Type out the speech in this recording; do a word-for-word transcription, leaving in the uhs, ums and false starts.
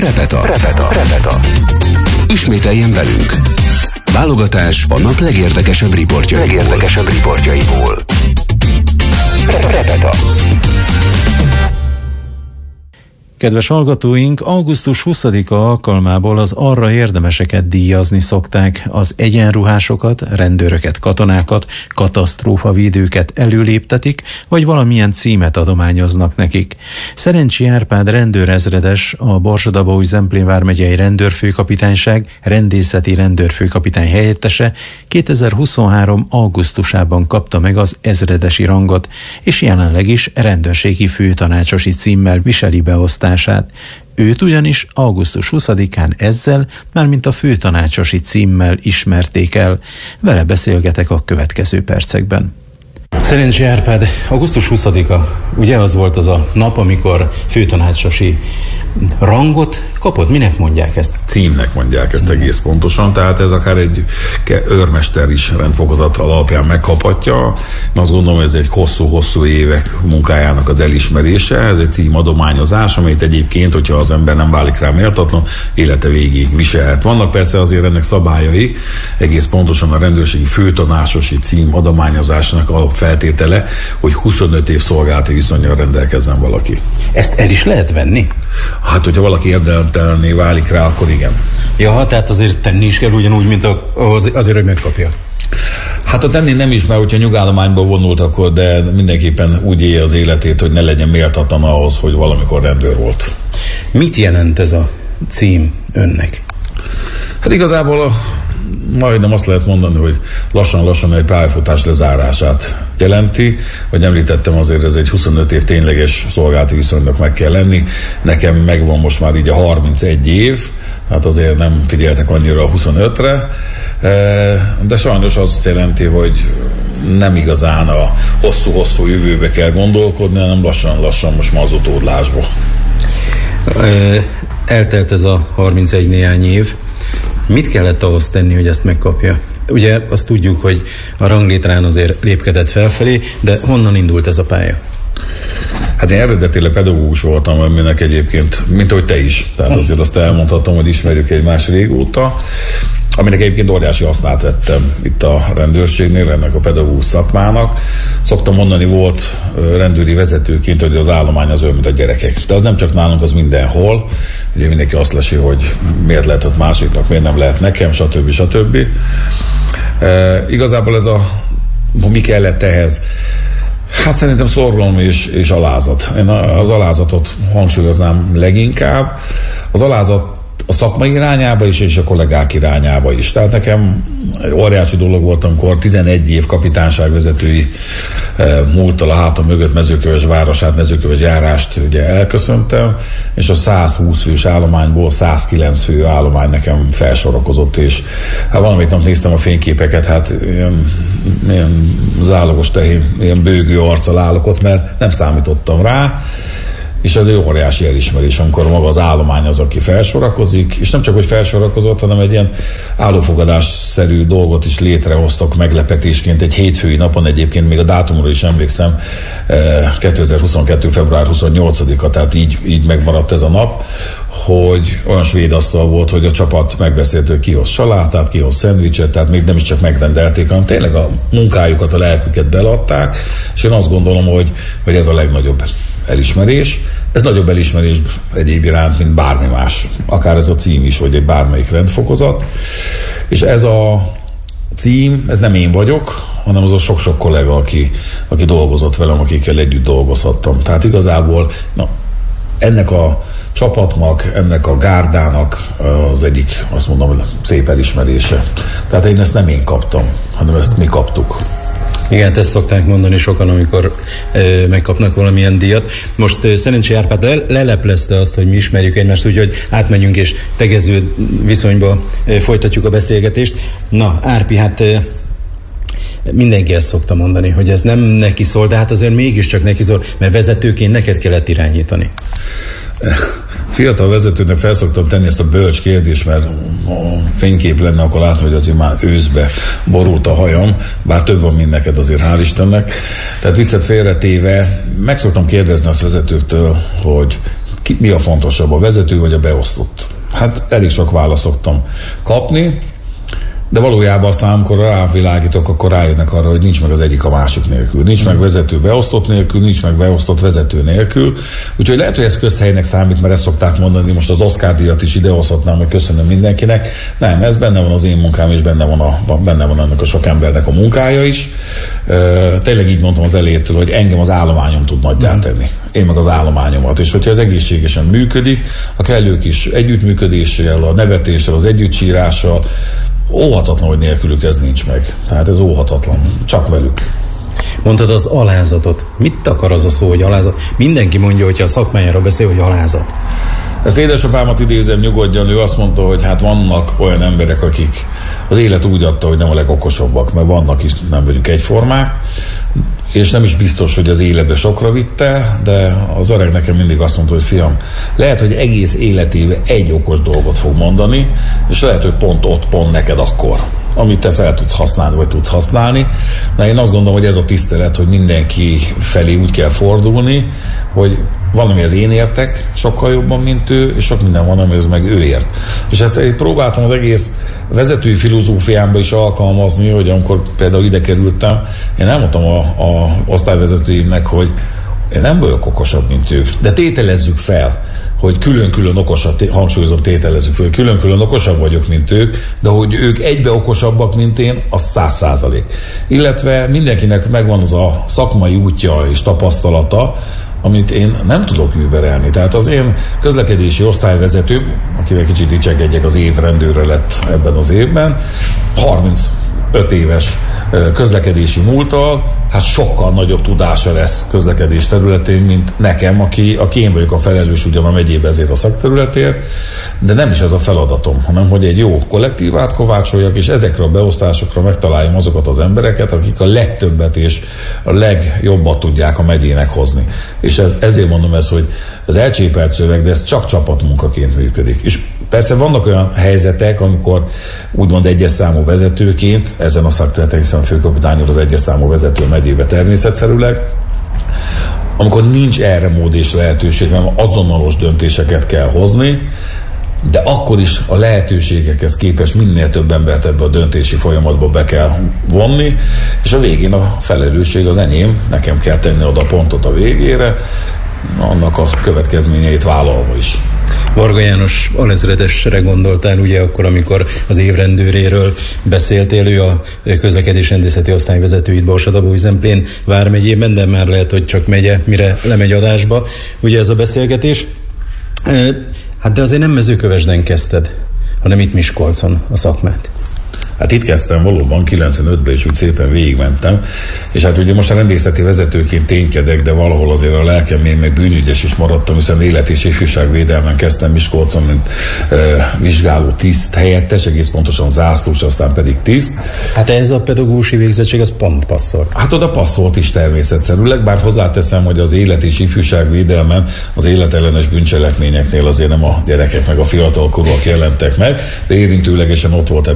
Repeta. Repeta. Repeta. Ismételjen velünk. Válogatás a nap legérdekesebb riportjaiból. Legérdekesebb riportjaiból. Repeta. Kedves hallgatóink, augusztus huszadika alkalmából az arra érdemeseket díjazni szokták, az egyenruhásokat, rendőröket, katonákat, katasztrófavédőket előléptetik, vagy valamilyen címet adományoznak nekik. Szerencsi Árpád rendőrezredes, a Borsod-Abaúj-Zemplén vármegyei rendőrfőkapitányság rendészeti rendőrfőkapitány helyettese kétezer-huszonhárom augusztusában kapta meg az ezredesi rangot, és jelenleg is rendőrségi főtanácsosi címmel viseli beosztását. Őt ugyanis augusztus huszadikán ezzel, mármint a főtanácsosi címmel ismerték el. Vele beszélgetek a következő percekben. Szerencsi Árpád, augusztus huszadika, ugye az volt az a nap, amikor főtanácsosi rangot kapott? Minek mondják ezt? Címnek mondják ezt egész pontosan, tehát ez akár egy őrmester is rendfokozat alapján megkaphatja. Én azt gondolom, hogy ez egy hosszú-hosszú évek munkájának az elismerése, ez egy címadományozás, amit egyébként, hogyha az ember nem válik rá méltatlan, élete végig viselhet. Vannak persze azért ennek szabályai, egész pontosan a rendőrségi főtanácsosi cím adományozásnak alapfeltétele, hogy huszonöt év szolgálati viszonnyal rendelkezzen valaki. Ezt el is lehet venni? Hát, hogyha valaki érdemtelenné válik rá, akkor igen. Ja, tehát azért tenni is kell ugyanúgy, mint a, az, azért, hogy megkapja. Hát a tenni nem is, mert hogyha nyugállományból vonult, akkor de mindenképpen úgy élje az életét, hogy ne legyen méltatlan ahhoz, hogy valamikor rendőr volt. Mit jelent ez a cím önnek? Hát igazából a majdnem azt lehet mondani, hogy lassan-lassan egy pályafutás lezárását jelenti, hogy említettem, azért ez egy huszonöt év tényleges szolgálati viszonynak meg kell lenni. Nekem megvan most már így a harmincegy év, tehát azért nem figyeltek annyira a huszonötre, de sajnos azt jelenti, hogy nem igazán a hosszú-hosszú jövőbe kell gondolkodni, hanem lassan-lassan most már az utódlásba. Eltelt ez a harmincegy néhány év. Mit kellett ahhoz tenni, hogy ezt megkapja? Ugye azt tudjuk, hogy a ranglétrán azért lépkedett felfelé, de honnan indult ez a pálya? Hát én eredetileg pedagógus voltam, aminek egyébként, mint ahogy te is. Tehát azért azt elmondhatom, hogy ismerjük egymás régóta, aminek egyébként óriási hasznát vettem itt a rendőrségnél, ennek a pedagógus szakmának. Szoktam mondani, volt rendőri vezetőként, hogy az állomány az olyan, mint a gyerekek. De az nem csak nálunk, az mindenhol. Ugye mindenki azt lesi, hogy miért lehet ott másiknak, miért nem lehet nekem, stb. stb. E, igazából ez a, mi kellett ehhez? Hát szerintem szorgalom és, és alázat. Én az alázatot hangsúlyoznám leginkább. Az alázat a szakmai irányába is, és a kollégák irányába is. Tehát nekem óriási dolog volt, amikor tizenegy év kapitányságvezetői e, múlttal a hátam mögött Mezőköves városát, Mezőköves járást ugye elköszöntem, és a százhúsz fős állományból százkilenc fő állomány nekem felsorakozott, és hát valamit nap néztem a fényképeket, hát ilyen, ilyen zálogos tehén, ilyen bőgő arccal állok ott, mert nem számítottam rá, és ez egy óriási elismerés, amikor maga az állomány az, aki felsorakozik, és nem csak, hogy felsorakozott, hanem egy ilyen állófogadásszerű dolgot is létrehoztak meglepetésként egy hétfői napon, egyébként még a dátumról is emlékszem, kétezer-huszonkettő február huszonnyolcadika, tehát így, így megmaradt ez a nap, hogy olyan svéd asztal volt, hogy a csapat megbeszélt, hogy ki hoz salátát, ki hoz szendvicset, tehát még nem is csak megrendelték, hanem tényleg a munkájukat, a lelküket beleadták, és én azt gondolom, hogy, hogy ez a legnagyobb elismerés. Ez nagyobb elismerés egyéb iránt, mint bármi más. Akár ez a cím is, vagy egy bármelyik rendfokozat. És ez a cím, ez nem én vagyok, hanem az a sok-sok kollega, aki, aki dolgozott velem, akikkel együtt dolgozhattam. Tehát igazából na, ennek a csapatnak, ennek a gárdának az egyik, azt mondom, szép elismerése. Tehát én ezt nem én kaptam, hanem ezt mi kaptuk. Igen, ezt szokták mondani sokan, amikor e, megkapnak valamilyen díjat. Most e, Szerencsi Árpád le, leleplezte azt, hogy mi ismerjük egymást, úgyhogy átmenjünk és tegező viszonyba e, folytatjuk a beszélgetést. Na, Árpi, hát e, mindenki ezt szokta mondani, hogy ez nem neki szól, de hát azért mégiscsak neki szól, mert vezetőként neked kellett irányítani. Fiatal vezetőnek felszoktam tenni ezt a bölcs kérdést, mert a fénykép lenne, akkor látni, hogy azért már őszbe borult a hajam, bár több van, mint neked azért, hál' Istennek. Tehát viccet félretéve, meg szoktam kérdezni azt vezetőktől, hogy ki, mi a fontosabb, a vezető vagy a beosztott? Hát elég sok választ szoktam kapni, de valójában aztán, amikor rávilágítok, akkor rájönnek arra, hogy nincs meg az egyik a másik nélkül. Nincs meg vezető beosztott nélkül, nincs meg beosztott vezető nélkül. Úgyhogy lehet, hogy ez közhelynek számít, mert ezt szokták mondani, most az Oscar-díjat is idehozhatnám, hogy köszönöm mindenkinek. Nem, ez benne van az én munkám, és benne van, a, benne van ennek a sok embernek a munkája is. Uh, tényleg így mondtam az elejétől, hogy engem az állományom tud nagyjá tenni. Én meg az állományomat. És hogyha ez egészségesen működik, a kellő kis együttműködéssel, a nevetéssel, az együttsírással, óhatatlan, hogy nélkülük ez nincs meg. Tehát ez óhatatlan. Csak velük. Mondtad az alázatot. Mit akar az a szó, hogy alázat? Mindenki mondja, hogyha a szakmájára beszél, hogy alázat. Ezt édesapámat idézem, nyugodjan, ő azt mondta, hogy hát vannak olyan emberek, akik az élet úgy adta, hogy nem a legokosabbak, mert vannak is, nem vagyunk egyformák, és nem is biztos, hogy az életbe sokra vitte, de az öreg nekem mindig azt mondta, hogy fiam, lehet, hogy egész életében egy okos dolgot fog mondani, és lehet, hogy pont ott, pont neked akkor, amit te fel tudsz használni, vagy tudsz használni. Na én azt gondolom, hogy ez a tisztelet, hogy mindenki felé úgy kell fordulni, hogy van, amihez én értek sokkal jobban, mint ő, és sok minden van, amihez meg ő ért. És ezt én próbáltam az egész vezetői filozófiámba is alkalmazni, hogy amikor például ide kerültem, én elmondtam a, a osztályvezetőimnek, hogy én nem vagyok okosabb, mint ők, de tételezzük fel, hogy külön-külön okosabb, hangsúlyozom, tételezzük fel, hogy külön-külön okosabb vagyok, mint ők, de hogy ők egybe okosabbak, mint én, az száz százalék. Illetve mindenkinek megvan az a szakmai útja és tapasztalata, amit én nem tudok überelni. Tehát az én közlekedési osztályvezetőm, akivel kicsit dicsekedjek, az év rendőre lett ebben az évben, harmincöt éves közlekedési múlttal, hát sokkal nagyobb tudása lesz közlekedés területén, mint nekem, aki, aki én vagyok a felelős ugyan a megyében ezért a szakterületért, de nem is ez a feladatom, hanem hogy egy jó kollektívát kovácsoljak, és ezekre a beosztásokra megtaláljam azokat az embereket, akik a legtöbbet és a legjobbat tudják a megyének hozni. És ez, ezért mondom ezt, hogy az elcsépelt szöveg, de ez csak csapatmunkaként működik. És persze vannak olyan helyzetek, amikor úgymond egyes számú vezetőként, ezen a szakterületen, hiszen a főkapitány az egyes számú vezető megyébe természetszerűleg, amikor nincs erre mód és lehetőség, hanem azonalos döntéseket kell hozni, de akkor is a lehetőségekhez képest minél több embert ebbe a döntési folyamatba be kell vonni, és a végén a felelősség az enyém, nekem kell tenni oda pontot a végére, annak a következményeit vállalva is. Varga János alezredesre gondoltál ugye akkor, amikor az évrendőréről beszéltél, ő a közlekedésrendészeti osztályvezetőit Borsadabó-Zemplén vármegyében, de már lehet, hogy csak megye, mire lemegy adásba, ugye ez a beszélgetés. Hát de azért nem Mezőkövesden kezdted, hanem itt Miskolcon a szakmát. Hát itt kezdtem valóban, kilencvenötben, és úgy szépen végigmentem, és hát ugye most a rendészeti vezetőként ténykedek, de valahol azért a lelkem én meg bűnügyes is maradtam, hiszen élet- és ifjúságvédelmen kezdtem Miskolcon, mint e, vizsgáló tiszt helyettes, egész pontosan zászlós, aztán pedig tiszt. Hát ez a pedagógusi végzettség, az pont passzolt. Hát oda passzolt is természetszerűleg, bár hozzáteszem, hogy az élet- és ifjúságvédelmen az életellenes bűncselekményeknél azért nem a gyerekek meg a fiatalkorúak jelentek meg, de érintőlegesen ott volt